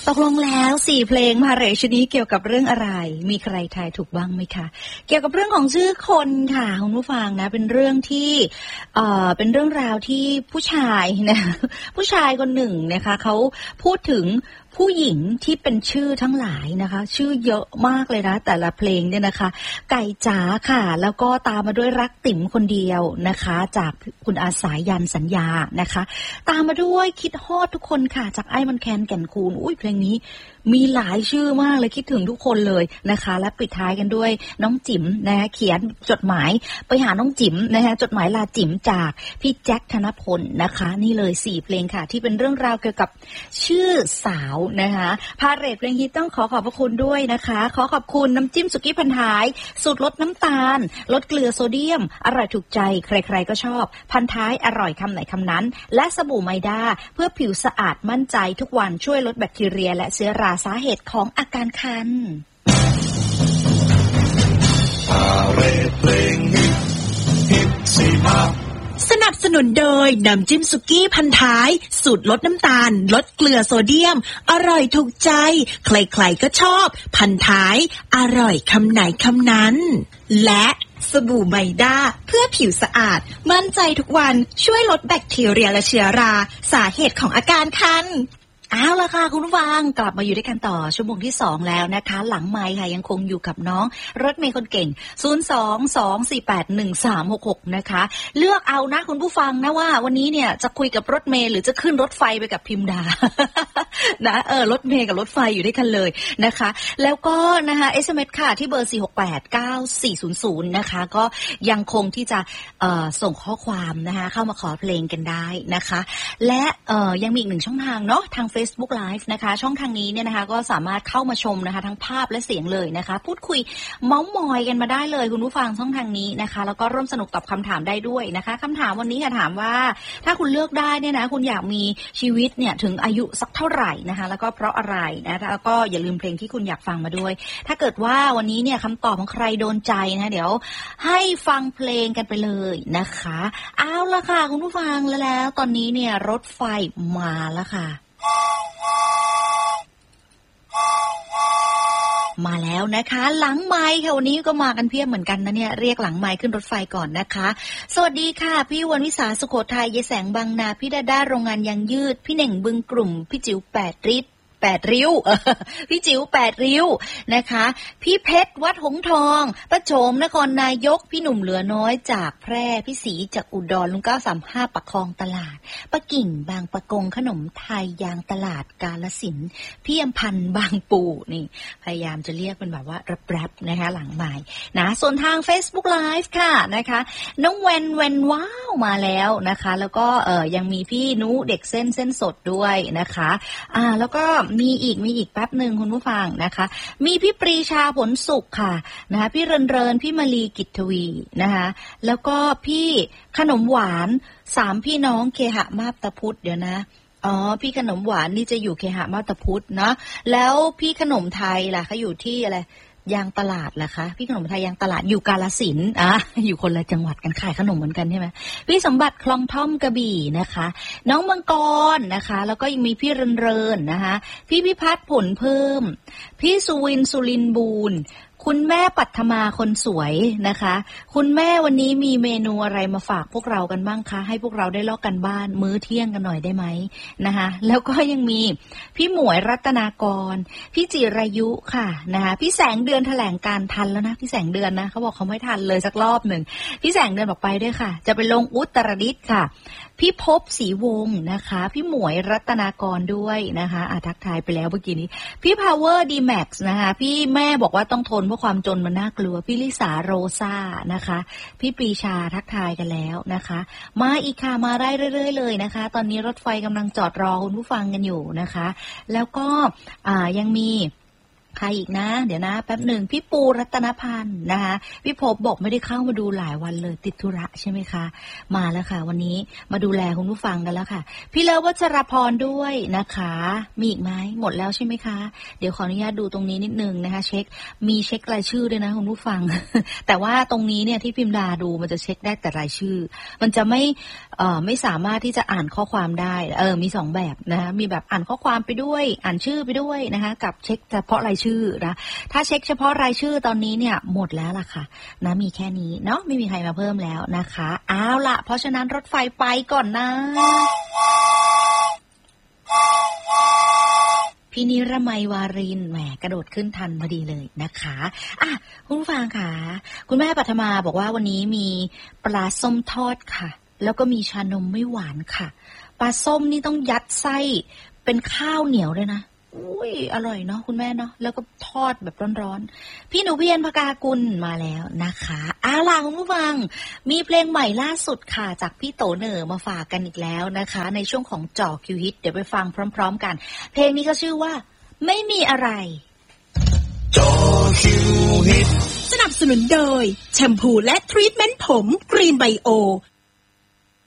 ตกลงแล้ว4เพลงมาเรชนี้เกี่ยวกับเรื่องอะไรมีใครทายถูกบ้างไหมคะเกี่ยวกับเรื่องของชื่อคนค่ะคุณผู้ฟังนะเป็นเรื่องที่เป็นเรื่องราวที่ผู้ชายนะผู้ชายคนหนึ่งนะคะเขาพูดถึงผู้หญิงที่เป็นชื่อทั้งหลายนะคะชื่อเยอะมากเลยนะแต่ละเพลงเนี่ยนะคะไก่จ๋าค่ะแล้วก็ตามมาด้วยรักติ๋มคนเดียวนะคะจากคุณอาสายันสัญญานะคะตามมาด้วยคิดฮอดทุกคนค่ะจากไอ้มันแคนแก่นคูนอุ้ยเพลงนี้มีหลายชื่อมากเลยคิดถึงทุกคนเลยนะคะและปิดท้ายกันด้วยน้องจิ๋มนะคะเขียนจดหมายไปหาน้องจิ๋มนะคะจดหมายลาจิ๋มจากพี่แจ็คธนพลนะคะนี่เลย4เพลงค่ะที่เป็นเรื่องราวเกี่ยวกับชื่อสาวนะคะพาเรทเพลงฮิตต้องขอบพระคุณด้วยนะคะขอขอบคุณน้ำจิ้มสุกี้พันท้ายสูตรลดน้ำตาลลดเกลือโซเดียมอร่อยถูกใจใครๆก็ชอบพันท้ายอร่อยคำไหนคำนั้นและสบู่ไมด้าเพื่อผิวสะอาดมั่นใจทุกวันช่วยลดแบคทีเรียและเชื้อราสาเหตุของอาการคันพาเรทเพลงฮิตสี่ภาคสนับสนุนโดยน้ำจิ้มสุกี้พันท้ายสูตรลดน้ำตาลลดเกลือโซเดียมอร่อยถูกใจใครๆก็ชอบพันท้ายอร่อยคำไหนคำนั้นและสบู่ไมด้าเพื่อผิวสะอาดมั่นใจทุกวันช่วยลดแบคทีเรียและเชื้อราสาเหตุของอาการคันเอาล่ะค่ะคุณผู้ฟังกลับมาอยู่ด้วยกันต่อชั่วโมงที่2แล้วนะคะหลังไมค์ค่ะยังคงอยู่กับน้องรถเมย์คนเก่ง022481366นะคะเลือกเอานะคุณผู้ฟังนะว่าวันนี้เนี่ยจะคุยกับรถเมย์หรือจะขึ้นรถไฟไปกับพิมดา นะรถเมย์กับรถไฟอยู่ด้วยกันเลยนะคะแล้วก็นะคะ SMS ค่ะที่เบอร์4689400นะคะก็ยังคงที่จะส่งข้อความนะคะเข้ามาขอเพลงกันได้นะคะและยังมีอีกหนึ่งช่องทางเนาะทางFacebook Live นะคะช่องทางนี้เนี่ยนะคะก็สามารถเข้ามาชมนะคะทั้งภาพและเสียงเลยนะคะพูดคุยเม้ามอยกันมาได้เลยคุณผู้ฟังช่องทางนี้นะคะแล้วก็ร่วมสนุกตอบคำถามได้ด้วยนะคะคำถามวันนี้ค่ะถามว่าถ้าคุณเลือกได้เนี่ยนะคุณอยากมีชีวิตเนี่ยถึงอายุสักเท่าไหร่นะคะแล้วก็เพราะอะไรนะแล้วก็อย่าลืมเพลงที่คุณอยากฟังมาด้วยถ้าเกิดว่าวันนี้เนี่ยคำตอบของใครโดนใจนะเดี๋ยวให้ฟังเพลงกันไปเลยนะคะเอาละค่ะคุณผู้ฟังแล้วตอนนี้เนี่ยรถไฟมาแล้วค่ะมาแล้วนะคะหลังไมค์ค่ะวันนี้ก็มากันเพียบเหมือนกันนะเนี่ยเรียกหลังไมค์ขึ้นรถไฟก่อนนะคะสวัสดีค่ะพี่วันวิสาสุโขทัยยายแสงบางนาพี่ดาด้าโรงงานยางยืดพี่เหน่งบึงกลุ่มพี่จิ๋ว8ริ้วพี่จิ๋ว8ริ้วนะคะพี่เพชรวัดหงทองประโฉมนครนายกพี่หนุ่มเหลือน้อยจากแพร่พี่ศรีจากอุดรลุง935ปักคลองตลาดป้ากิ่งบางปะกงขนมไทยยางตลาดกาฬสินธุ์พี่อำพันธ์บางปูนี่พยายามจะเรียกเป็นแบบว่าแรปๆนะคะหลังใหม่นะส่วนทาง Facebook Live ค่ะนะคะน้องเวนว้าวมาแล้วนะคะแล้วก็ยังมีพี่นุเด็กเส้นสดด้วยนะคะแล้วก็มีอีกแป๊บหนึ่งคุณผู้ฟังนะคะมีพี่ปรีชาผลสุขค่ะนะคะพี่เรินพี่มลีกิตทวีนะคะแล้วก็พี่ขนมหวาน3พี่น้องเคหะมาบตาพุธเดี๋ยวนะพี่ขนมหวานนี่จะอยู่เคหะมาบตาพุธนะแล้วพี่ขนมไทยล่ะเขาอยู่ที่อะไรยางตลาดล่ะคะพี่ขนมไทยยางตลาดอยู่กาฬสินธุ์อยู่คนละจังหวัดกันขายขนมเหมือนกันใช่ไหมพี่สมบัติคลองท่อมกระบี่นะคะน้องมังกรนะคะแล้วก็ยังมีพี่เรินนะคะพี่พิพัฒน์ผลเพิ่มพี่สุวินสุรินบูรณ์คุณแม่ปัทมาคนสวยนะคะคุณแม่วันนี้มีเมนูอะไรมาฝากพวกเรากันบ้างคะให้พวกเราได้ลอกกันบ้านมื้อเที่ยงกันหน่อยได้ไหมนะคะแล้วก็ยังมีพี่หมวยรัตนากรพี่จิรายุค่ะนะคะพี่แสงเดือนแถลงการทันแล้วนะพี่แสงเดือนนะเขาบอกเขาไม่ทันเลยสักรอบหนึ่งพี่แสงเดือนบอกไปด้วยค่ะจะไปลงอุตรดิตถ์ค่ะพี่ภพศรีวงศ์นะคะพี่หมวยรัตนากรด้วยนะคะทักทายไปแล้วเมื่อกี้นี้พี่ Power D-Max นะคะพี่แม่บอกว่าต้องทนเพราะความจนมันน่ากลัวพี่ลิสาโรซ่านะคะพี่ปรีชาทักทายกันแล้วนะคะมาอีกค่ะมาได้เรื่อยๆเลยนะคะตอนนี้รถไฟกำลังจอดรอคุณผู้ฟังกันอยู่นะคะแล้วก็ยังมีใครอีกนะเดี๋ยวนะแป๊บหนึ่งพี่ปูรัตนพันธ์นะคะพี่พบบอกไม่ได้เข้ามาดูหลายวันเลยติดธุระใช่ไหมคะมาแล้วค่ะวันนี้มาดูแลคุณผู้ฟังกันแล้วค่ะพี่เลิฟวัชรพรด้วยนะคะมีอีกไหมหมดแล้วใช่ไหมคะเดี๋ยวขออนุญาตดูตรงนี้นิดนึงนะคะเช็ครายชื่อด้วยนะคุณผู้ฟัง แต่ว่าตรงนี้เนี่ยที่พิมพ์ดาดูมันจะเช็คได้แต่รายชื่อมันจะไม่สามารถที่จะอ่านข้อความได้มี2แบบนะคะมีแบบอ่านข้อความไปด้วยอ่านชื่อไปด้วยนะคะกับเช็คเฉพาะรายชื่อนะถ้าเช็คเฉพาะรายชื่อตอนนี้เนี่ยหมดแล้วล่ะค่ะนะมีแค่นี้เนาะไม่มีใครมาเพิ่มแล้วนะคะเอาล่ะเพราะฉะนั้นรถไฟไปก่อนนะพี่นิรมัยวารินแหมกระโดดขึ้นทันพอดีเลยนะคะคุณผู้ฟังค่ะคุณแม่ปัทมาบอกว่าวันนี้มีปลาส้มทอดค่ะแล้วก็มีชานมไม่หวานค่ะปลาส้มนี่ต้องยัดไส้เป็นข้าวเหนียวด้วยนะอุ้ยอร่อยเนาะคุณแม่เนาะแล้วก็ทอดแบบร้อนๆพี่หนูเพียรพกากุลมาแล้วนะคะล่ะคุณผู้ฟังมีเพลงใหม่ล่าสุดค่ะจากพี่โตเหน่อมาฝากกันอีกแล้วนะคะในช่วงของจ่อคิวฮิตเดี๋ยวไปฟังพร้อมๆกันเพลงนี้ก็ชื่อว่าไม่มีอะไรจ่อคิวฮิตสนับสนุนโดยแชมพูและทรีทเมนต์ผมกรีนไบโอ